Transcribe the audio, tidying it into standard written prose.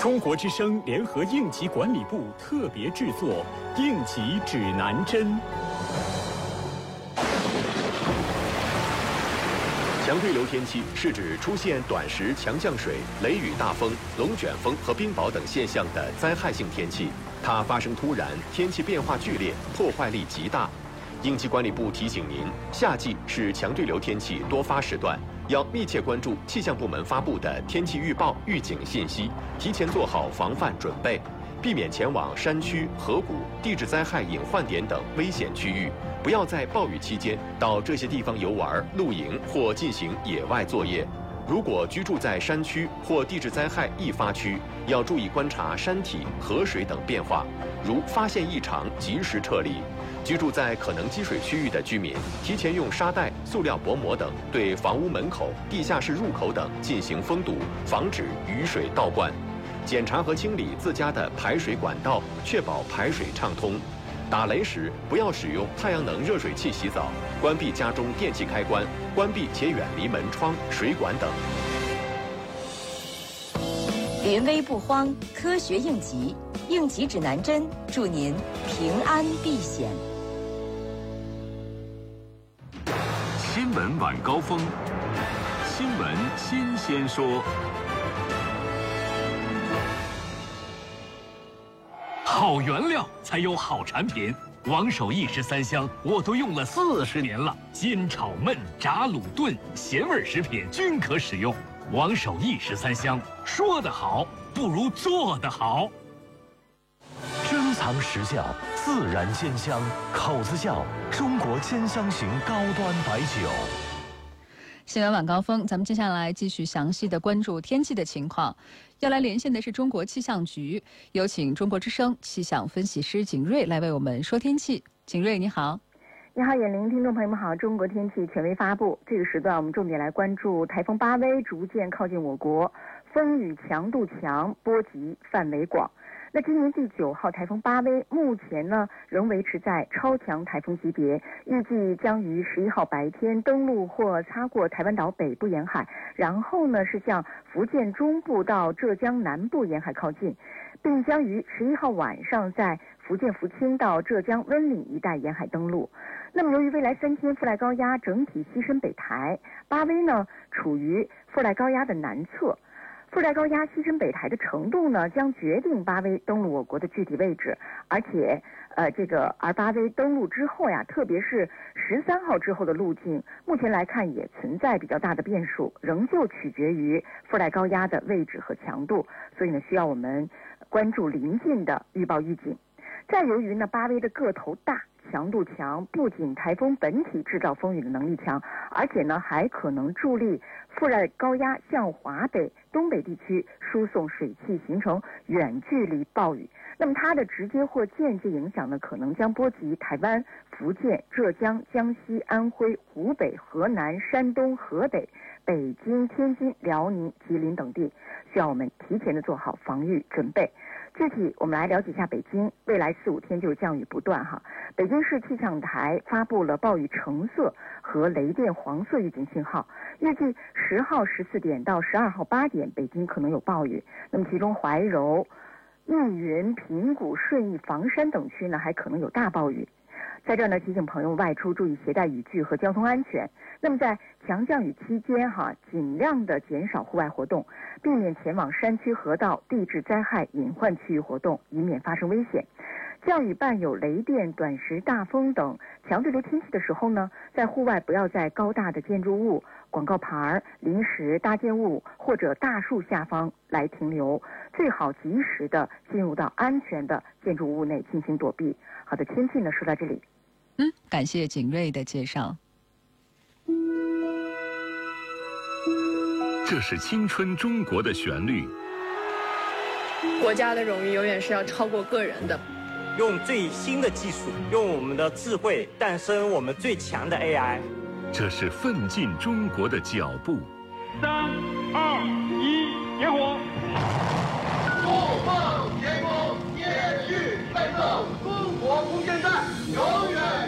中国之声联合应急管理部特别制作《应急指南针》。 强对流天气是指出现短时强降水、雷雨大风、龙卷风和冰雹等现象的灾害性天气。它发生突然，天气变化剧烈，破坏力极大。应急管理部提醒您，夏季是强对流天气多发时段，要密切关注气象部门发布的天气预报、预警信息，提前做好防范准备，避免前往山区、河谷、地质灾害隐患点等危险区域。不要在暴雨期间到这些地方游玩、露营或进行野外作业。如果居住在山区或地质灾害易发区，要注意观察山体、河水等变化，如发现异常及时撤离。居住在可能积水区域的居民，提前用沙袋、塑料薄膜等对房屋门口、地下室入口等进行封堵，防止雨水倒灌。检查和清理自家的排水管道，确保排水畅通。打雷时不要使用太阳能热水器洗澡，关闭家中电器开关，关闭且远离门窗、水管等。 临危不慌，科学应急，应急指南针，祝您平安避险。 新闻晚高峰，新闻新鲜说。好原料才有好产品。王守义13香我都用了40年了，煎炒焖炸卤炖咸味食品均可使用。王守义13香，说得好不如做得好。 珍藏时效，自然鲜香，口子窖中国千香型高端白酒。 新闻晚高峰，咱们接下来继续详细的关注天气的情况。要来连线的是中国气象局，有请中国之声气象分析师景瑞来为我们说天气。景瑞，你好。 你好，眼玲，听众朋友们好。中国天气权威发布，这个时段我们重点来关注台风巴威逐渐靠近我国，风雨强度强，波及范围广。那今年第9号台风巴威目前呢仍维持在超强台风级别，预计将于11号白天登陆或擦过台湾岛北部沿海，然后呢是向福建中部到浙江南部沿海靠近，并将于11号晚上在福建福清到浙江温岭一带沿海登陆。那么由于未来3天副带高压整体西伸北抬，巴威呢处于副带高压的南侧，副带高压西伸北抬的程度呢，将决定巴威登陆我国的具体位置。而且，而巴威登陆之后呀，特别是13号之后的路径，目前来看也存在比较大的变数，仍旧取决于副带高压的位置和强度。所以呢，需要我们关注临近的预报预警。再由于呢，巴威的个头大、强度强，不仅台风本体制造风雨的能力强，而且呢还可能助力副带高压向华北、东北地区输送水汽，形成远距离暴雨。那么它的直接或间接影响呢，可能将波及台湾、福建、浙江、江西、安徽、湖北、河南、山东、河北、北京、天津、辽宁、吉林等地，需要我们提前的做好防御准备。具体我们来了解一下北京，未来4、5天就是降雨不断哈。北京市气象台发布了暴雨橙色和雷电黄色预警信号，预计10号14点到12号8点，北京可能有暴雨。那么其中怀柔、密云、平谷、顺义、房山等区呢，还可能有大暴雨。在这儿呢，提醒朋友外出注意携带雨具和交通安全。那么在强降雨期间尽量的减少户外活动，避免前往山区、河道、地质灾害隐患区域活动，以免发生危险。降雨伴有雷电、短时大风等强对流天气的时候呢，在户外不要在高大的建筑物、广告牌、临时搭建物或者大树下方来停留，最好及时的进入到安全的建筑物内进行躲避。好的，天气呢说到这里。 感谢景瑞的介绍。 这是青春中国的旋律。 国家的荣誉永远是要超过个人的。 用最新的技术，用我们的智慧诞生我们最强的 AI。 这是奋进中国的脚步。 3、2、1，点火！ 不放天空，延续奋斗，中国无限战，永远。